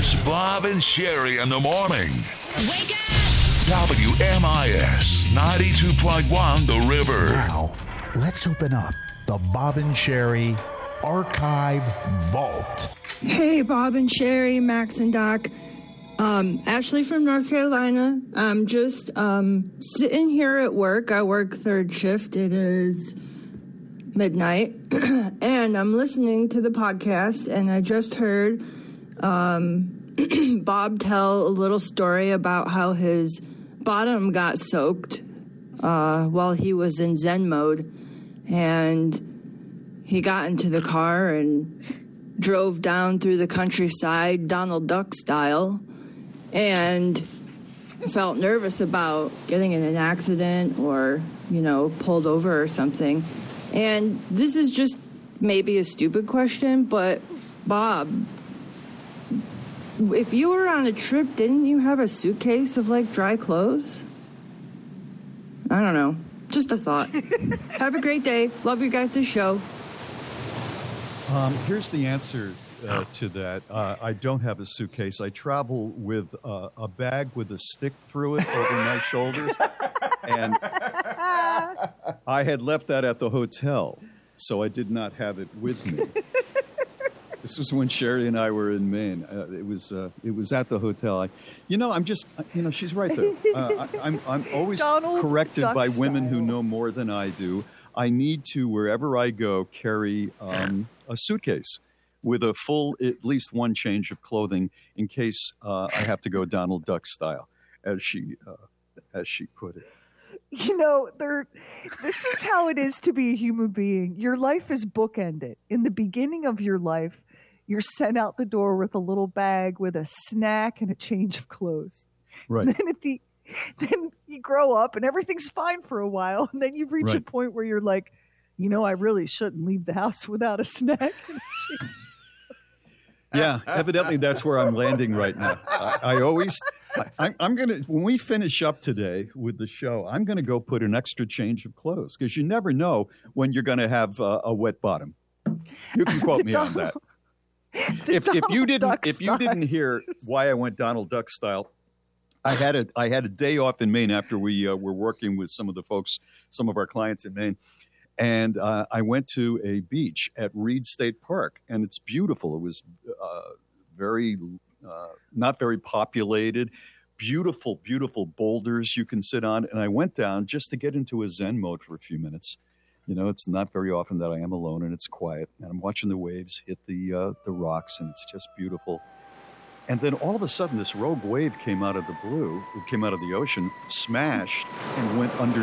It's Bob and Sherry in the morning. Wake up! WMIS 92.1 The River. Now, let's open up the Bob and Sherry Archive Vault. Hey, Bob and Sherry, Max and Doc. Ashley from North Carolina. I'm just sitting here at work. I work third shift. It is midnight. And I'm listening to the podcast, and I just heard Bob tell a little story about how his bottom got soaked while he was in Zen mode. And he got into the car and drove down through the countryside, Donald Duck style, and felt nervous about getting in an accident or, pulled over or something. And this is just maybe a stupid question, but Bob, if you were on a trip, didn't you have a suitcase of, dry clothes? I don't know. Just a thought. Have a great day. Love you guys' show. Here's the answer to that. I don't have a suitcase. I travel with a bag with a stick through it over my shoulders. And I had left that at the hotel, so I did not have it with me. This was when Sherry and I were in Maine. It was at the hotel. She's right there. I'm always Donald corrected Duck by women style. who know more than I do. I need to, wherever I go, carry a suitcase with a full, at least one change of clothing in case I have to go Donald Duck style, as she put it. This is how it is to be a human being. Your life is bookended. In the beginning of your life, you're sent out the door with a little bag with a snack and a change of clothes. Right. And then you grow up and everything's fine for a while. And then you reach a point where you're like, I really shouldn't leave the house without a snack and a change. Yeah, evidently that's where I'm landing right now. I'm going to, when we finish up today with the show, I'm going to go put an extra change of clothes because you never know when you're going to have a wet bottom. You can quote me on that. If you didn't hear why I went Donald Duck style, I had a day off in Maine after we were working with some of the folks, some of our clients in Maine. And I went to a beach at Reed State Park, and it's beautiful. It was not very populated, beautiful, beautiful boulders you can sit on. And I went down just to get into a Zen mode for a few minutes. It's not very often that I am alone, and it's quiet. And I'm watching the waves hit the rocks, and it's just beautiful. And then all of a sudden, this rogue wave came out of the blue. It came out of the ocean, smashed, and went under